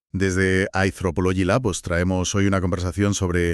Desde iThropology Lab os traemos hoy una conversación sobre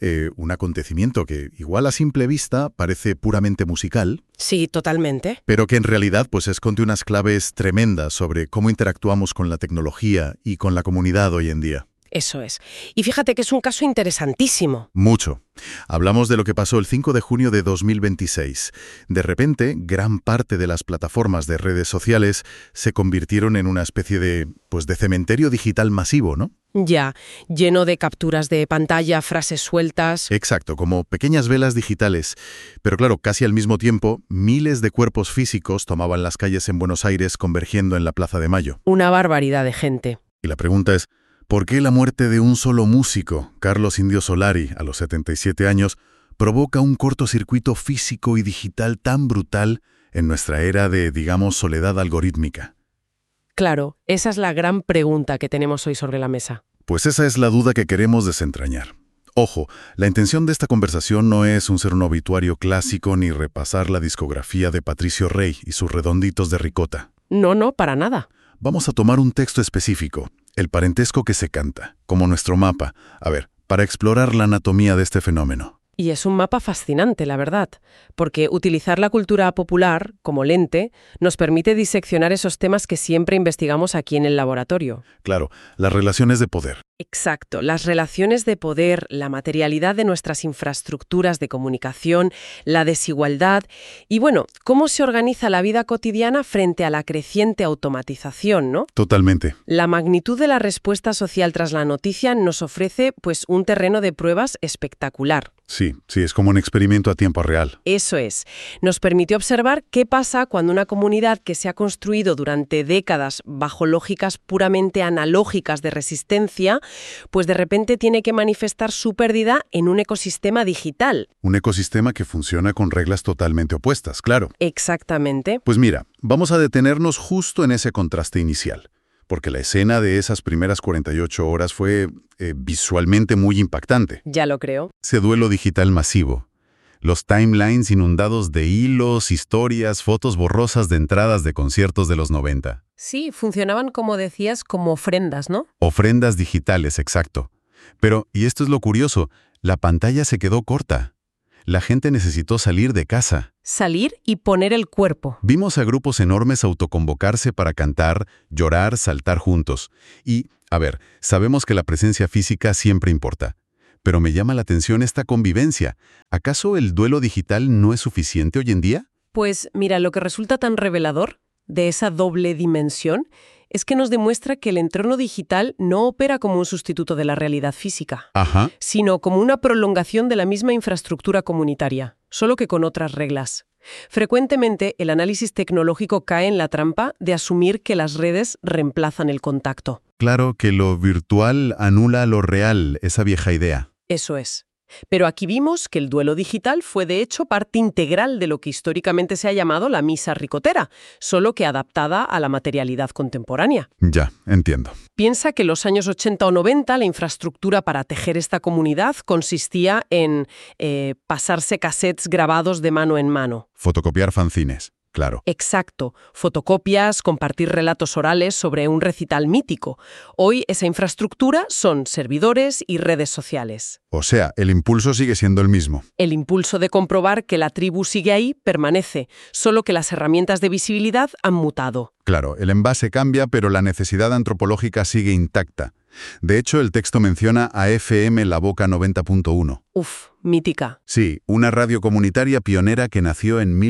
un acontecimiento que, igual a simple vista, parece puramente musical. Sí, totalmente. Pero que en realidad pues esconde unas claves tremendas sobre cómo interactuamos con la tecnología y con la comunidad hoy en día. Eso es. Y fíjate que es un caso interesantísimo. Mucho. Hablamos de lo que pasó el 5 de junio de 2026. De repente, gran parte de las plataformas de redes sociales se convirtieron en una especie de cementerio digital masivo, ¿no? Ya, lleno de capturas de pantalla, frases sueltas. Exacto, como pequeñas velas digitales. Pero claro, casi al mismo tiempo, miles de cuerpos físicos tomaban las calles en Buenos Aires convergiendo en la Plaza de Mayo. Una barbaridad de gente. Y la pregunta es, ¿por qué la muerte de un solo músico, Carlos Indio Solari, a los 77 años, provoca un cortocircuito físico y digital tan brutal en nuestra era de, digamos, soledad algorítmica? Claro, esa es la gran pregunta que tenemos hoy sobre la mesa. Pues esa es la duda que queremos desentrañar. Ojo, la intención de esta conversación no es ser un obituario clásico ni repasar la discografía de Patricio Rey y sus redonditos de ricota. No, para nada. Vamos a tomar un texto específico, el parentesco que se canta, como nuestro mapa, para explorar la anatomía de este fenómeno. Y es un mapa fascinante, la verdad, porque utilizar la cultura popular como lente nos permite diseccionar esos temas que siempre investigamos aquí en el laboratorio. Claro, las relaciones de poder. Exacto, las relaciones de poder, la materialidad de nuestras infraestructuras de comunicación, la desigualdad y, cómo se organiza la vida cotidiana frente a la creciente automatización, ¿no? Totalmente. La magnitud de la respuesta social tras la noticia nos ofrece, un terreno de pruebas espectacular. Sí, es como un experimento a tiempo real. Eso es. Nos permitió observar qué pasa cuando una comunidad que se ha construido durante décadas bajo lógicas puramente analógicas de resistencia, de repente tiene que manifestar su pérdida en un ecosistema digital. Un ecosistema que funciona con reglas totalmente opuestas, claro. Exactamente. Pues mira, vamos a detenernos justo en ese contraste inicial, porque la escena de esas primeras 48 horas fue visualmente muy impactante. Ya lo creo. Ese duelo digital masivo. Los timelines inundados de hilos, historias, fotos borrosas de entradas de conciertos de los 90. Sí, funcionaban, como decías, como ofrendas, ¿no? Ofrendas digitales, exacto. Pero, y esto es lo curioso, la pantalla se quedó corta. La gente necesitó salir de casa. Salir y poner el cuerpo. Vimos a grupos enormes autoconvocarse para cantar, llorar, saltar juntos. Y, sabemos que la presencia física siempre importa. Pero me llama la atención esta convivencia. ¿Acaso el duelo digital no es suficiente hoy en día? Pues mira, lo que resulta tan revelador de esa doble dimensión es que nos demuestra que el entorno digital no opera como un sustituto de la realidad física, sino como una prolongación de la misma infraestructura comunitaria, solo que con otras reglas. Frecuentemente, el análisis tecnológico cae en la trampa de asumir que las redes reemplazan el contacto. Claro que lo virtual anula lo real, esa vieja idea. Eso es. Pero aquí vimos que el duelo digital fue de hecho parte integral de lo que históricamente se ha llamado la misa ricotera, solo que adaptada a la materialidad contemporánea. Ya, entiendo. Piensa que en los años 80 o 90 la infraestructura para tejer esta comunidad consistía en pasarse cassettes grabados de mano en mano. Fotocopiar fanzines. Claro. Exacto. Fotocopias, compartir relatos orales sobre un recital mítico. Hoy esa infraestructura son servidores y redes sociales. O sea, el impulso sigue siendo el mismo. El impulso de comprobar que la tribu sigue ahí permanece, solo que las herramientas de visibilidad han mutado. Claro, el envase cambia, pero la necesidad antropológica sigue intacta. De hecho, el texto menciona a FM La Boca 90.1. Mítica. Sí, una radio comunitaria pionera que nació en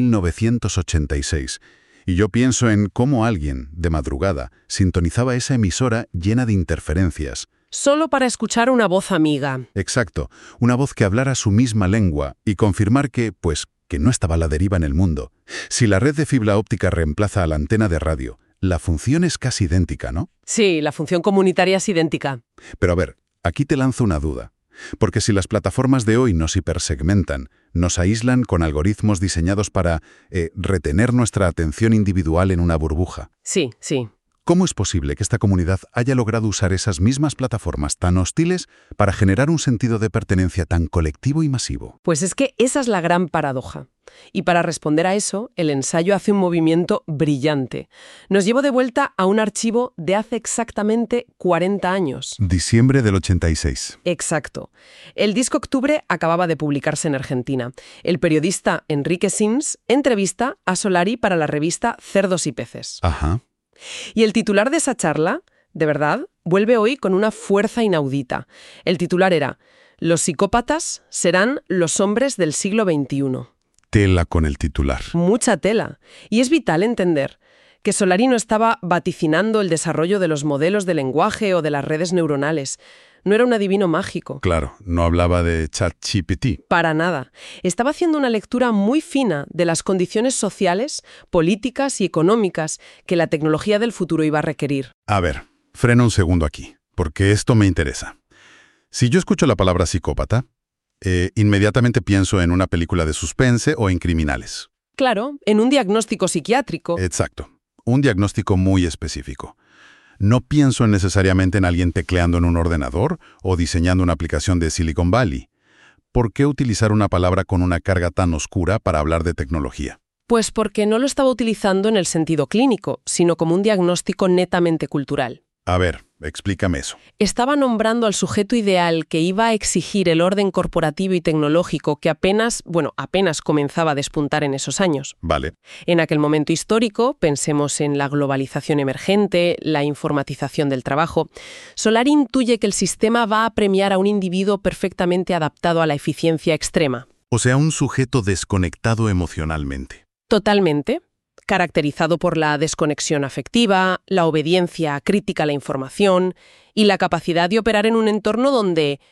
1986. Y yo pienso en cómo alguien, de madrugada, sintonizaba esa emisora llena de interferencias. Solo para escuchar una voz amiga. Exacto, una voz que hablara su misma lengua y confirmar que no estaba a la deriva en el mundo. Si la red de fibra óptica reemplaza a la antena de radio, la función es casi idéntica, ¿no? Sí, la función comunitaria es idéntica. Pero aquí te lanzo una duda. Porque si las plataformas de hoy nos hipersegmentan, nos aíslan con algoritmos diseñados para retener nuestra atención individual en una burbuja. Sí. ¿Cómo es posible que esta comunidad haya logrado usar esas mismas plataformas tan hostiles para generar un sentido de pertenencia tan colectivo y masivo? Pues es que esa es la gran paradoja. Y para responder a eso, el ensayo hace un movimiento brillante. Nos lleva de vuelta a un archivo de hace exactamente 40 años. Diciembre del 86. Exacto. El disco Octubre acababa de publicarse en Argentina. El periodista Enrique Sims entrevista a Solari para la revista Cerdos y Peces. Ajá. Y el titular de esa charla, de verdad, vuelve hoy con una fuerza inaudita. El titular era: «Los psicópatas serán los hombres del siglo XXI». Tela con el titular. Mucha tela. Y es vital entender que Solari no estaba vaticinando el desarrollo de los modelos de lenguaje o de las redes neuronales. No era un adivino mágico. Claro, no hablaba de ChatGPT. Para nada. Estaba haciendo una lectura muy fina de las condiciones sociales, políticas y económicas que la tecnología del futuro iba a requerir. A ver, frena un segundo aquí, porque esto me interesa. Si yo escucho la palabra psicópata, inmediatamente pienso en una película de suspense o en criminales. Claro, en un diagnóstico psiquiátrico. Exacto. Un diagnóstico muy específico. No pienso necesariamente en alguien tecleando en un ordenador o diseñando una aplicación de Silicon Valley. ¿Por qué utilizar una palabra con una carga tan oscura para hablar de tecnología? Pues porque no lo estaba utilizando en el sentido clínico, sino como un diagnóstico netamente cultural. A ver, explícame eso. Estaba nombrando al sujeto ideal que iba a exigir el orden corporativo y tecnológico que apenas comenzaba a despuntar en esos años. Vale. En aquel momento histórico, pensemos en la globalización emergente, la informatización del trabajo. Solari intuye que el sistema va a premiar a un individuo perfectamente adaptado a la eficiencia extrema. O sea, un sujeto desconectado emocionalmente. Totalmente. Caracterizado por la desconexión afectiva, la obediencia crítica a la información y la capacidad de operar en un entorno donde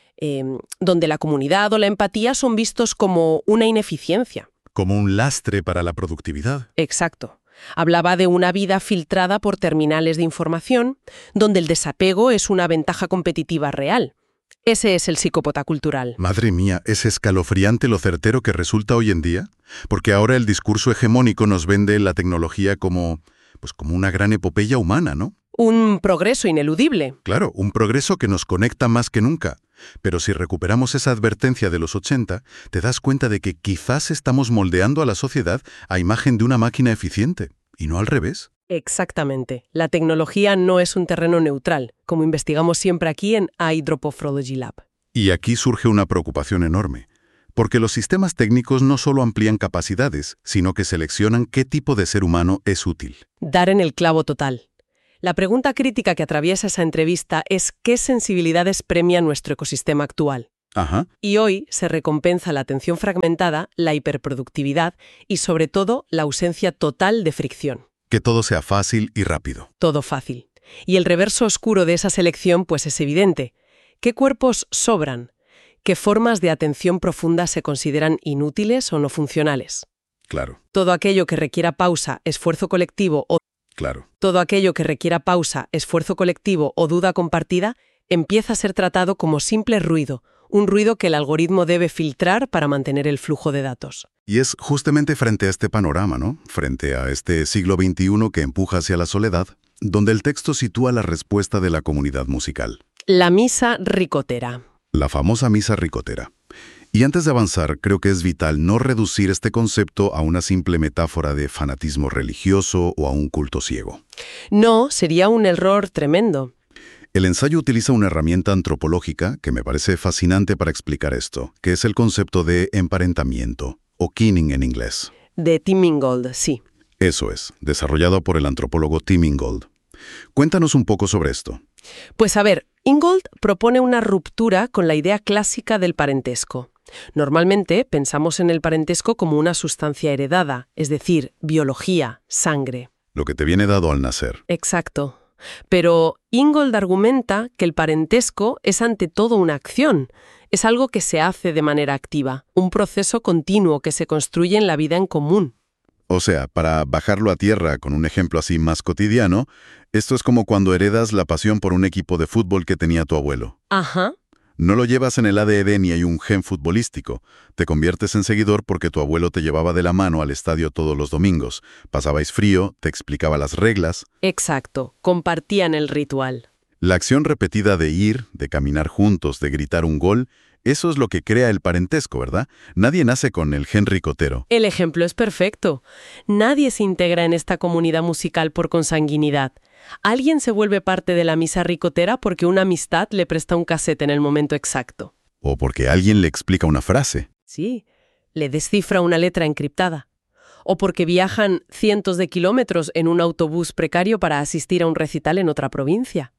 la comunidad o la empatía son vistos como una ineficiencia. Como un lastre para la productividad. Exacto. Hablaba de una vida filtrada por terminales de información, donde el desapego es una ventaja competitiva real. Ese es el psicópata cultural. Madre mía, ¿es escalofriante lo certero que resulta hoy en día? Porque ahora el discurso hegemónico nos vende la tecnología como una gran epopeya humana, ¿no? Un progreso ineludible. Claro, un progreso que nos conecta más que nunca. Pero si recuperamos esa advertencia de los 80, te das cuenta de que quizás estamos moldeando a la sociedad a imagen de una máquina eficiente, y no al revés. Exactamente. La tecnología no es un terreno neutral, como investigamos siempre aquí en Hydropophrology Lab. Y aquí surge una preocupación enorme, porque los sistemas técnicos no solo amplían capacidades, sino que seleccionan qué tipo de ser humano es útil. Dar en el clavo total. La pregunta crítica que atraviesa esa entrevista es ¿qué sensibilidades premia nuestro ecosistema actual? Ajá. Y hoy se recompensa la atención fragmentada, la hiperproductividad y, sobre todo, la ausencia total de fricción. Que todo sea fácil y rápido. Todo fácil. Y el reverso oscuro de esa selección, pues es evidente. ¿Qué cuerpos sobran? ¿Qué formas de atención profunda se consideran inútiles o no funcionales? Claro. Todo aquello que requiera pausa, esfuerzo colectivo o... Claro. Todo aquello que requiera pausa, esfuerzo colectivo o duda compartida empieza a ser tratado como simple ruido, un ruido que el algoritmo debe filtrar para mantener el flujo de datos. Y es justamente frente a este panorama, ¿no? Frente a este siglo XXI que empuja hacia la soledad, donde el texto sitúa la respuesta de la comunidad musical. La misa ricotera. La famosa misa ricotera. Y antes de avanzar, creo que es vital no reducir este concepto a una simple metáfora de fanatismo religioso o a un culto ciego. No, sería un error tremendo. El ensayo utiliza una herramienta antropológica que me parece fascinante para explicar esto, que es el concepto de emparentamiento, o kinning en inglés. De Tim Ingold, sí. Eso es, desarrollado por el antropólogo Tim Ingold. Cuéntanos un poco sobre esto. Pues a ver, Ingold propone una ruptura con la idea clásica del parentesco. Normalmente pensamos en el parentesco como una sustancia heredada, es decir, biología, sangre. Lo que te viene dado al nacer. Exacto. Pero Ingold argumenta que el parentesco es ante todo una acción. Es algo que se hace de manera activa, un proceso continuo que se construye en la vida en común. O sea, para bajarlo a tierra con un ejemplo así más cotidiano, esto es como cuando heredas la pasión por un equipo de fútbol que tenía tu abuelo. Ajá. No lo llevas en el ADN ni hay un gen futbolístico. Te conviertes en seguidor porque tu abuelo te llevaba de la mano al estadio todos los domingos. Pasabais frío, te explicaba las reglas. Exacto. Compartían el ritual. La acción repetida de ir, de caminar juntos, de gritar un gol, Eso es lo que crea el parentesco, ¿verdad? Nadie nace con el gen ricotero. El ejemplo es perfecto. Nadie se integra en esta comunidad musical por consanguinidad. Alguien se vuelve parte de la misa ricotera porque una amistad le presta un casete en el momento exacto. O porque alguien le explica una frase. Sí, le descifra una letra encriptada. O porque viajan cientos de kilómetros en un autobús precario para asistir a un recital en otra provincia.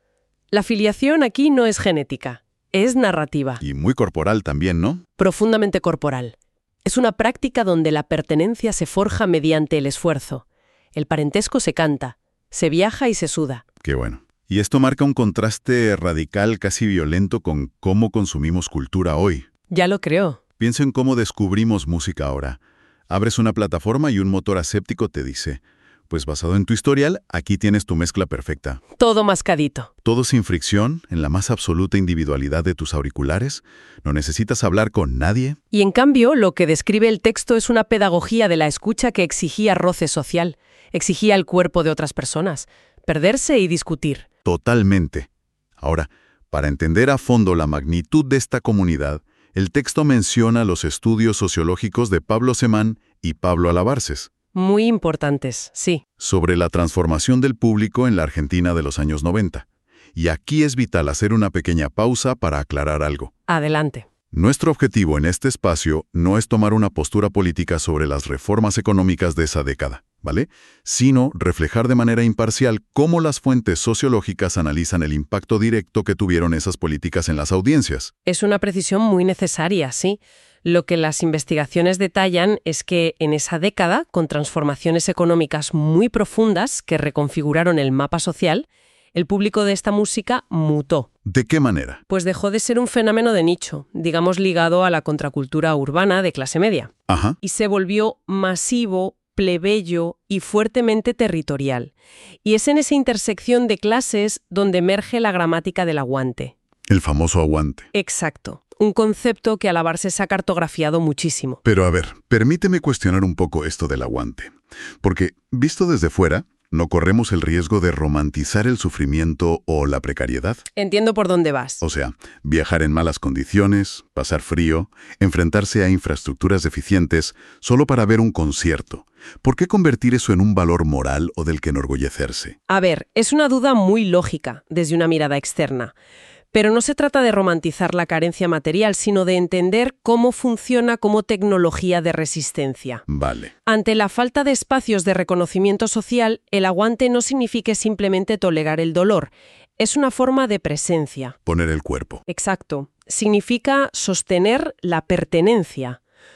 La filiación aquí no es genética, es narrativa. Y muy corporal también, ¿no? Profundamente corporal. Es una práctica donde la pertenencia se forja mediante el esfuerzo. El parentesco se canta, se viaja y se suda. Qué bueno. Y esto marca un contraste radical, casi violento, con cómo consumimos cultura hoy. Ya lo creo. Pienso en cómo descubrimos música ahora. Abres una plataforma y un motor aséptico te dice, pues basado en tu historial, aquí tienes tu mezcla perfecta. Todo mascadito. Todo sin fricción, en la más absoluta individualidad de tus auriculares. No necesitas hablar con nadie. Y en cambio, lo que describe el texto es una pedagogía de la escucha que exigía roce social, exigía el cuerpo de otras personas, perderse y discutir. Totalmente. Ahora, para entender a fondo la magnitud de esta comunidad, el texto menciona los estudios sociológicos de Pablo Semán y Pablo Alabarces. Muy importantes, sí. Sobre la transformación del público en la Argentina de los años 90. Y aquí es vital hacer una pequeña pausa para aclarar algo. Adelante. Nuestro objetivo en este espacio no es tomar una postura política sobre las reformas económicas de esa década, ¿vale? Sino reflejar de manera imparcial cómo las fuentes sociológicas analizan el impacto directo que tuvieron esas políticas en las audiencias. Es una precisión muy necesaria, sí. Lo que las investigaciones detallan es que en esa década, con transformaciones económicas muy profundas que reconfiguraron el mapa social, el público de esta música mutó. ¿De qué manera? Pues dejó de ser un fenómeno de nicho, digamos ligado a la contracultura urbana de clase media. Ajá. Y se volvió masivo, plebeyo y fuertemente territorial. Y es en esa intersección de clases donde emerge la gramática del aguante. El famoso aguante. Exacto. Un concepto que Alabarces se ha cartografiado muchísimo. Pero a ver, permíteme cuestionar un poco esto del aguante. Porque, visto desde fuera, ¿no corremos el riesgo de romantizar el sufrimiento o la precariedad? Entiendo por dónde vas. O sea, viajar en malas condiciones, pasar frío, enfrentarse a infraestructuras deficientes solo para ver un concierto. ¿Por qué convertir eso en un valor moral o del que enorgullecerse? A ver, es una duda muy lógica desde una mirada externa. Pero no se trata de romantizar la carencia material, sino de entender cómo funciona como tecnología de resistencia. Vale. Ante la falta de espacios de reconocimiento social, el aguante no significa simplemente tolerar el dolor. Es una forma de presencia. Poner el cuerpo. Exacto. Significa sostener la pertenencia.